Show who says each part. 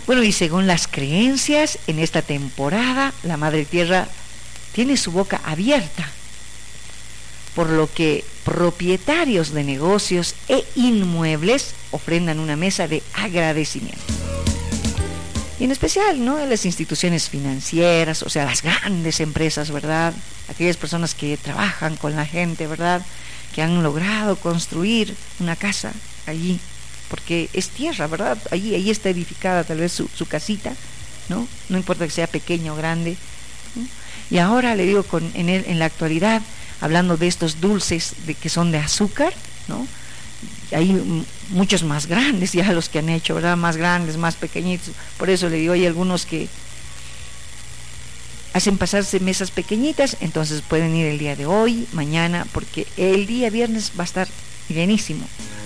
Speaker 1: Bueno, y según las creencias, en esta temporada la Madre Tierra tiene su boca abierta, por lo que propietarios de negocios e inmuebles ofrendan una mesa de agradecimiento. Y en especial, ¿no?, las instituciones financieras, o sea, las grandes empresas, ¿verdad? Aquellas personas que trabajan con la gente, ¿verdad?, que han logrado construir una casa allí, porque es tierra, ¿verdad? Allí está edificada tal vez su casita, ¿no? No importa que sea pequeña o grande, ¿no? Y ahora le digo, en la actualidad, hablando de estos dulces que son de azúcar, ¿no? Hay muchos más grandes ya los que han hecho, ¿verdad? Más grandes, más pequeñitos. Por eso le digo, hay algunos que hacen pasarse mesas pequeñitas, entonces pueden ir el día de hoy, mañana, porque el día viernes va a estar llenísimo.